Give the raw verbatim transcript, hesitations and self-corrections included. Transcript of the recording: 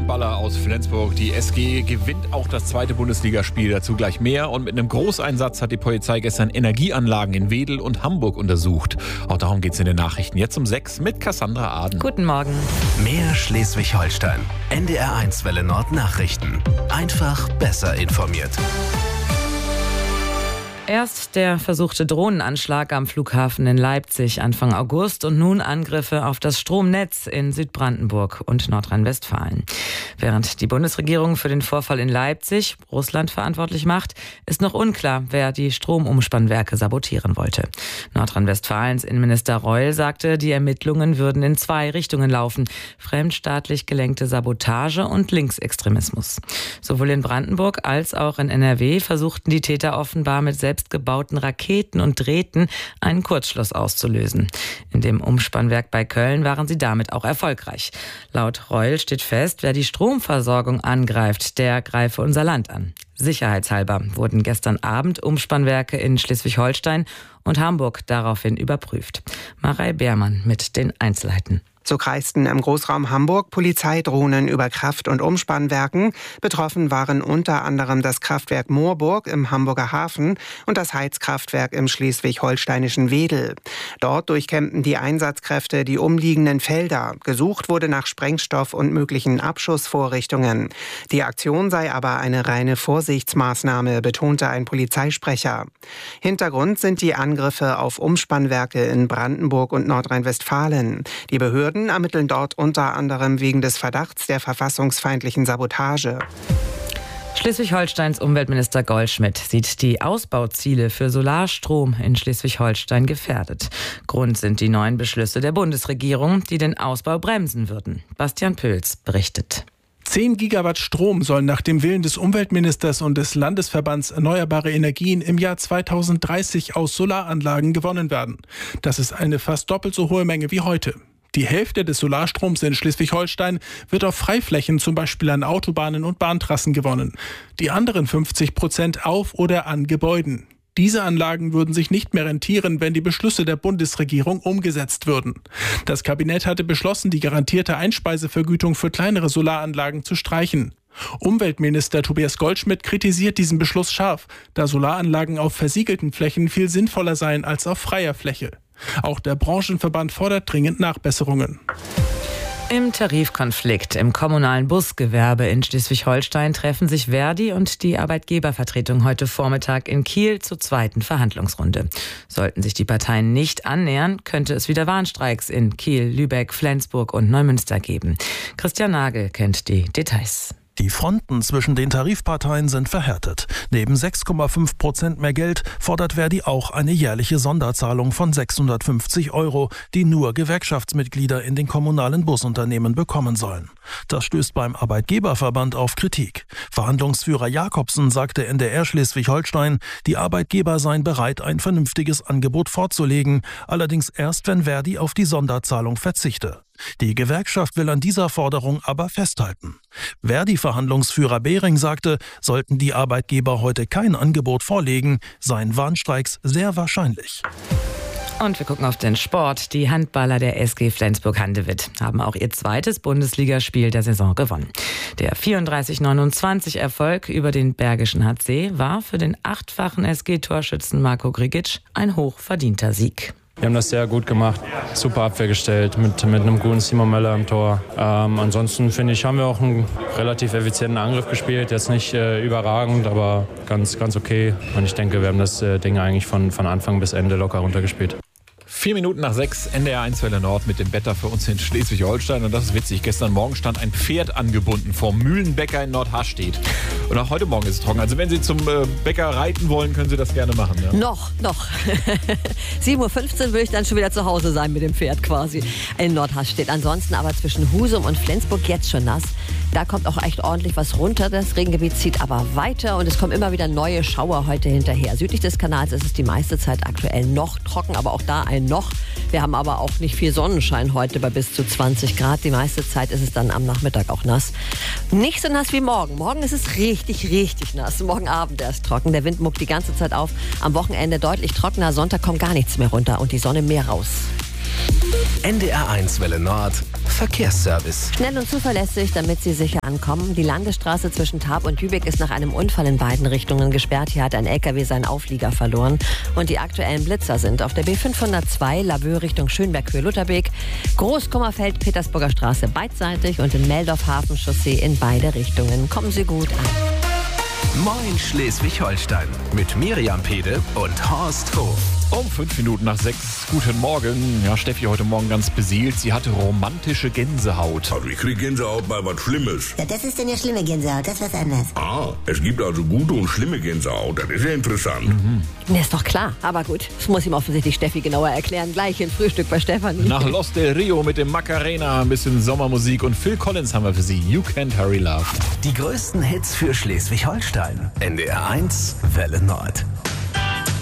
Handballer aus Flensburg. Die S G gewinnt auch das zweite Bundesligaspiel, dazu gleich mehr. Und mit einem Großeinsatz hat die Polizei gestern Energieanlagen in Wedel und Hamburg untersucht. Auch darum geht es in den Nachrichten. Jetzt um sechs mit Cassandra Aden. Guten Morgen. Mehr Schleswig-Holstein. N D R eins Welle Nord Nachrichten. Einfach besser informiert. Erst der versuchte Drohnenanschlag am Flughafen in Leipzig Anfang August und nun Angriffe auf das Stromnetz in Südbrandenburg und Nordrhein-Westfalen. Während die Bundesregierung für den Vorfall in Leipzig Russland verantwortlich macht, ist noch unklar, wer die Stromumspannwerke sabotieren wollte. Nordrhein-Westfalens Innenminister Reul sagte, die Ermittlungen würden in zwei Richtungen laufen: fremdstaatlich gelenkte Sabotage und Linksextremismus. Sowohl in Brandenburg als auch in N R W versuchten die Täter offenbar mit selbstgebauten Raketen und Drähten einen Kurzschluss auszulösen. In dem Umspannwerk bei Köln waren sie damit auch erfolgreich. Laut Reul steht fest, wer die Stromversorgung angreift, der greife unser Land an. Sicherheitshalber wurden gestern Abend Umspannwerke in Schleswig-Holstein und Hamburg daraufhin überprüft. Marei Beermann mit den Einzelheiten. So kreisten im Großraum Hamburg Polizeidrohnen über Kraft- und Umspannwerken. Betroffen waren unter anderem das Kraftwerk Moorburg im Hamburger Hafen und das Heizkraftwerk im schleswig-holsteinischen Wedel. Dort durchkämmten die Einsatzkräfte die umliegenden Felder. Gesucht wurde nach Sprengstoff und möglichen Abschussvorrichtungen. Die Aktion sei aber eine reine Vorsichtsmaßnahme, betonte ein Polizeisprecher. Hintergrund sind die Angriffe auf Umspannwerke in Brandenburg und Nordrhein-Westfalen. Die Behörden ermitteln dort unter anderem wegen des Verdachts der verfassungsfeindlichen Sabotage. Schleswig-Holsteins Umweltminister Goldschmidt sieht die Ausbauziele für Solarstrom in Schleswig-Holstein gefährdet. Grund sind die neuen Beschlüsse der Bundesregierung, die den Ausbau bremsen würden. Bastian Pöls berichtet. zehn Gigawatt Strom sollen nach dem Willen des Umweltministers und des Landesverbands Erneuerbare Energien im Jahr zweitausenddreißig aus Solaranlagen gewonnen werden. Das ist eine fast doppelt so hohe Menge wie heute. Die Hälfte des Solarstroms in Schleswig-Holstein wird auf Freiflächen, zum Beispiel an Autobahnen und Bahntrassen gewonnen. Die anderen fünfzig Prozent auf oder an Gebäuden. Diese Anlagen würden sich nicht mehr rentieren, wenn die Beschlüsse der Bundesregierung umgesetzt würden. Das Kabinett hatte beschlossen, die garantierte Einspeisevergütung für kleinere Solaranlagen zu streichen. Umweltminister Tobias Goldschmidt kritisiert diesen Beschluss scharf, da Solaranlagen auf versiegelten Flächen viel sinnvoller seien als auf freier Fläche. Auch der Branchenverband fordert dringend Nachbesserungen. Im Tarifkonflikt im kommunalen Busgewerbe in Schleswig-Holstein treffen sich Verdi und die Arbeitgebervertretung heute Vormittag in Kiel zur zweiten Verhandlungsrunde. Sollten sich die Parteien nicht annähern, könnte es wieder Warnstreiks in Kiel, Lübeck, Flensburg und Neumünster geben. Christian Nagel kennt die Details. Die Fronten zwischen den Tarifparteien sind verhärtet. Neben sechs Komma fünf Prozent mehr Geld fordert Verdi auch eine jährliche Sonderzahlung von sechshundertfünfzig Euro, die nur Gewerkschaftsmitglieder in den kommunalen Busunternehmen bekommen sollen. Das stößt beim Arbeitgeberverband auf Kritik. Verhandlungsführer Jakobsen sagte in der N D R Schleswig-Holstein, die Arbeitgeber seien bereit, ein vernünftiges Angebot vorzulegen, allerdings erst, wenn Verdi auf die Sonderzahlung verzichte. Die Gewerkschaft will an dieser Forderung aber festhalten. Verdi-Verhandlungsführer Behring sagte, sollten die Arbeitgeber heute kein Angebot vorlegen, seien Warnstreiks sehr wahrscheinlich. Und wir gucken auf den Sport. Die Handballer der S G Flensburg-Handewitt haben auch ihr zweites Bundesligaspiel der Saison gewonnen. Der vierunddreißig neunundzwanzig Erfolg über den Bergischen H C war für den achtfachen S G-Torschützen Marko Grigic ein hochverdienter Sieg. Wir haben das sehr gut gemacht, super Abwehr gestellt, mit, mit einem guten Simon Möller im Tor. Ähm, ansonsten finde ich, haben wir auch einen relativ effizienten Angriff gespielt. Jetzt nicht äh, überragend, aber ganz, ganz okay. Und ich denke, wir haben das äh, Ding eigentlich von, von Anfang bis Ende locker runtergespielt. Vier Minuten nach sechs, N D R eins Welle Nord mit dem Wetter für uns in Schleswig-Holstein. Und das ist witzig. Gestern Morgen stand ein Pferd angebunden vor Mühlenbäcker in Nordharstedt. Und auch heute Morgen ist es trocken. Also wenn Sie zum äh, Bäcker reiten wollen, können Sie das gerne machen. Ja? Noch, noch. sieben Uhr fünfzehn würde ich dann schon wieder zu Hause sein mit dem Pferd quasi in Nordharstedt. Ansonsten aber zwischen Husum und Flensburg jetzt schon nass. Da kommt auch echt ordentlich was runter. Das Regengebiet zieht aber weiter und es kommen immer wieder neue Schauer heute hinterher. Südlich des Kanals ist es die meiste Zeit aktuell noch trocken, aber auch da ein noch. Wir haben aber auch nicht viel Sonnenschein heute bei bis zu zwanzig Grad. Die meiste Zeit ist es dann am Nachmittag auch nass. Nicht so nass wie morgen. Morgen ist es richtig, richtig nass. Morgen Abend erst trocken. Der Wind muckt die ganze Zeit auf. Am Wochenende deutlich trockener. Sonntag kommt gar nichts mehr runter und die Sonne mehr raus. N D R eins Welle Nord Verkehrsservice. Schnell und zuverlässig, damit Sie sicher ankommen. Die Landesstraße zwischen Tarp und Lübeck ist nach einem Unfall in beiden Richtungen gesperrt. Hier hat ein L K W seinen Auflieger verloren. Und die aktuellen Blitzer sind auf der B fünfhundertzwei Laveux Richtung Schönberg-Höhe Lutherbeek, Großkummerfeld Petersburger Straße beidseitig und in Meldorf Hafenchaussee in beide Richtungen. Kommen Sie gut an. Moin Schleswig-Holstein mit Miriam Pede und Horst Hof. Um fünf Minuten nach sechs. Guten Morgen. Ja, Steffi heute Morgen ganz beseelt. Sie hatte romantische Gänsehaut. Also ich krieg Gänsehaut bei was Schlimmes. Ja, das ist denn ja schlimme Gänsehaut, das ist was anderes. Ah, es gibt also gute und schlimme Gänsehaut. Das ist ja interessant. Mhm. Mir ist doch klar. Aber gut, das muss ihm offensichtlich Steffi genauer erklären. Gleich im Frühstück bei Stefanie. Nach Los del Rio mit dem Macarena, ein bisschen Sommermusik und Phil Collins haben wir für Sie. You Can't Hurry Love. Die größten Hits für Schleswig-Holstein. N D R eins Welle Nord.